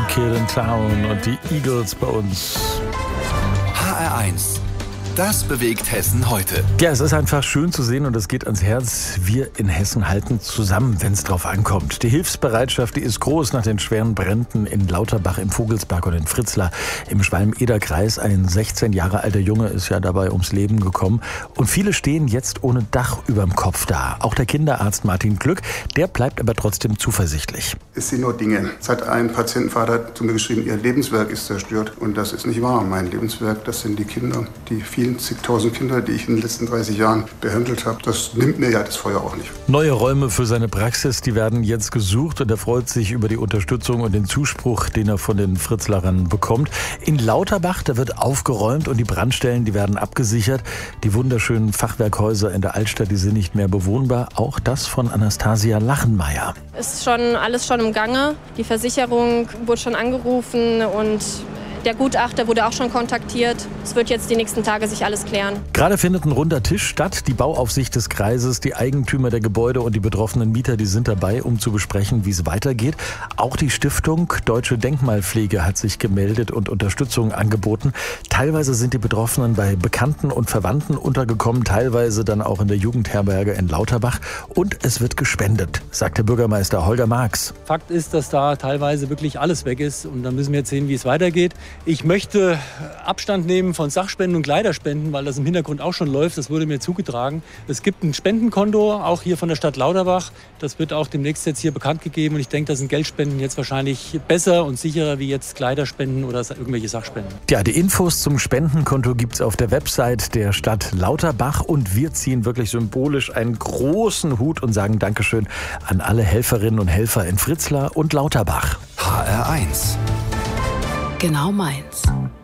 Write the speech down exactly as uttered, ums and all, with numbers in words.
Kid in Town und die Eagles bei uns. H R eins. Das bewegt Hessen heute. Ja, es ist einfach schön zu sehen und es geht ans Herz. Wir in Hessen halten zusammen, wenn es drauf ankommt. Die Hilfsbereitschaft, die ist groß nach den schweren Bränden in Lauterbach, in Vogelsberg und in Fritzlar im Schwalm-Eder-Kreis. Ein sechzehn Jahre alter Junge ist ja dabei ums Leben gekommen. Und viele stehen jetzt ohne Dach überm Kopf da. Auch der Kinderarzt Martin Glück, der bleibt aber trotzdem zuversichtlich. Es sind nur Dinge. Es hat ein Patientenvater zu mir geschrieben, ihr Lebenswerk ist zerstört. Und das ist nicht wahr. Mein Lebenswerk, das sind die Kinder, die vielen zigtausend Kinder, die ich in den letzten dreißig Jahren behandelt habe. Das nimmt mir ja das Feuer auch nicht. Neue Räume für seine Praxis, die werden jetzt gesucht und er freut sich über die Unterstützung und den Zuspruch, den er von den Fritzlarern bekommt. In Lauterbach, da wird aufgeräumt und die Brandstellen, die werden abgesichert. Die wunderschönen Fachwerkhäuser in der Altstadt, die sind nicht mehr bewohnbar. Auch das von Anastasia Lachenmeier. Ist schon alles schon im Gange. Die Versicherung wurde schon angerufen und der Gutachter wurde auch schon kontaktiert. Es wird jetzt die nächsten Tage sich alles klären. Gerade findet ein runder Tisch statt. Die Bauaufsicht des Kreises, die Eigentümer der Gebäude und die betroffenen Mieter, die sind dabei, um zu besprechen, wie es weitergeht. Auch die Stiftung Deutsche Denkmalpflege hat sich gemeldet und Unterstützung angeboten. Teilweise sind die Betroffenen bei Bekannten und Verwandten untergekommen, teilweise dann auch in der Jugendherberge in Lauterbach. Und es wird gespendet, sagt der Bürgermeister Holger Marx. Fakt ist, dass da teilweise wirklich alles weg ist. Und dann müssen wir jetzt sehen, wie es weitergeht. Ich möchte Abstand nehmen von Sachspenden und Kleiderspenden, weil das im Hintergrund auch schon läuft. Das wurde mir zugetragen. Es gibt ein Spendenkonto, auch hier von der Stadt Lauterbach. Das wird auch demnächst jetzt hier bekannt gegeben. Und ich denke, da sind Geldspenden jetzt wahrscheinlich besser und sicherer wie jetzt Kleiderspenden oder irgendwelche Sachspenden. Ja, die Infos zum Spendenkonto gibt es auf der Website der Stadt Lauterbach. Und wir ziehen wirklich symbolisch einen großen Hut und sagen Dankeschön an alle Helferinnen und Helfer in Fritzlar und Lauterbach. H R eins. Genau meins.